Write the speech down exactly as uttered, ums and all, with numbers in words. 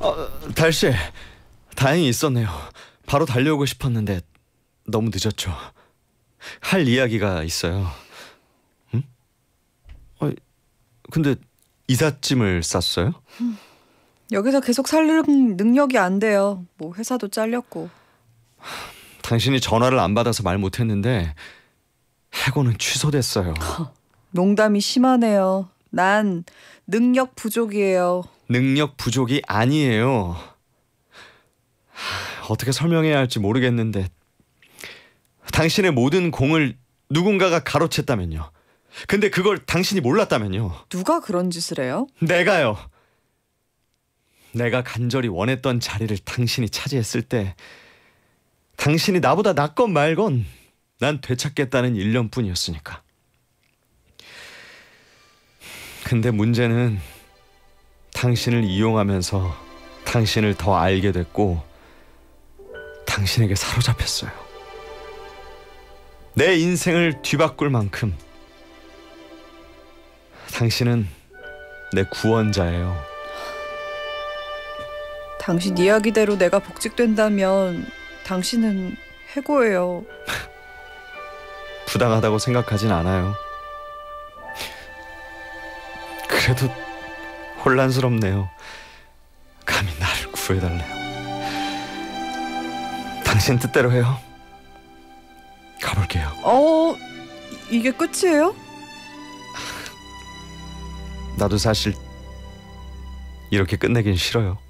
어, 달씨, 다행히 있었네요. 바로 달려오고 싶었는데 너무 늦었죠. 할 이야기가 있어요. 응? 어, 근데 이삿짐을 쌌어요? 여기서 계속 살 능력이 안 돼요. 뭐 회사도 잘렸고. 당신이 전화를 안 받아서 말 못했는데 해고는 취소됐어요. 농담이 심하네요. 난 능력 부족이에요. 능력 부족이 아니에요. 어떻게 설명해야 할지 모르겠는데 당신의 모든 공을 누군가가 가로챘다면요. 근데 그걸 당신이 몰랐다면요. 누가 그런 짓을 해요? 내가요. 내가 간절히 원했던 자리를 당신이 차지했을 때 당신이 나보다 낫건 말건 난 되찾겠다는 일념뿐이었으니까. 근데 문제는 당신을 이용하면서 당신을 더 알게 됐고 당신에게 사로잡혔어요. 내 인생을 뒤바꿀 만큼 당신은 내 구원자예요. 당신 이야기대로 내가 복직된다면 당신은 해고예요. 부당하다고 생각하진 않아요. 그래도 혼란스럽네요. 감히 나를 구해달래요. 당신 뜻대로 해요. 가볼게요. 어, 이게 끝이에요? 나도 사실 이렇게 끝내긴 싫어요.